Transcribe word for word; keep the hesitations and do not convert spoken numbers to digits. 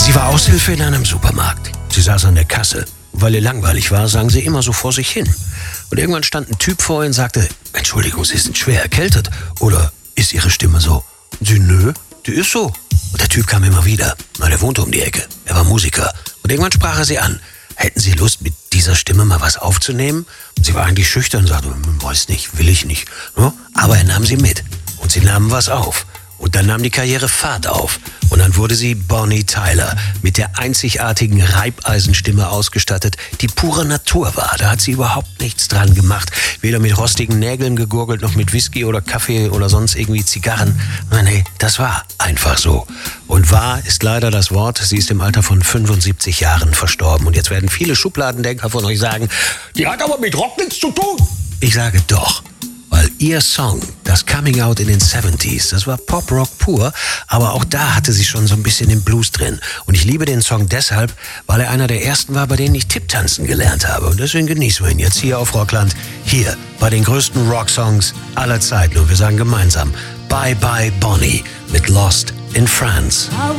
Sie war Aushilfe in einem Supermarkt. Sie saß an der Kasse. Weil ihr langweilig war, sang sie immer so vor sich hin. Und irgendwann stand ein Typ vor ihr und sagte, Entschuldigung, Sie sind schwer erkältet. Oder ist Ihre Stimme so? Und sie, nö, die ist so. Und der Typ kam immer wieder. Na, der wohnte um die Ecke. Er war Musiker. Und irgendwann sprach er sie an. Hätten Sie Lust, mit dieser Stimme mal was aufzunehmen? Und sie war eigentlich schüchtern und sagte, weiß nicht, will ich nicht. Aber er nahm sie mit. Und sie nahmen was auf. Und dann nahm die Karriere Fahrt auf. Und dann wurde sie Bonnie Tyler mit der einzigartigen Reibeisenstimme ausgestattet, die pure Natur war. Da hat sie überhaupt nichts dran gemacht. Weder mit rostigen Nägeln gegurgelt, noch mit Whisky oder Kaffee oder sonst irgendwie Zigarren. Nein, nee, das war einfach so. Und wahr ist leider das Wort. Sie ist im Alter von fünfundsiebzig Jahren verstorben. Und jetzt werden viele Schubladendenker von euch sagen, die hat aber mit Rock nichts zu tun. Ich sage doch. Weil ihr Song, das Coming Out in den siebziger, das war Pop-Rock pur, aber auch da hatte sie schon so ein bisschen den Blues drin. Und ich liebe den Song deshalb, weil er einer der ersten war, bei denen ich Tipptanzen gelernt habe. Und deswegen genießen wir ihn jetzt hier auf Rockland, hier bei den größten Rocksongs aller Zeiten. Und wir sagen gemeinsam Bye Bye Bonnie mit Lost in France.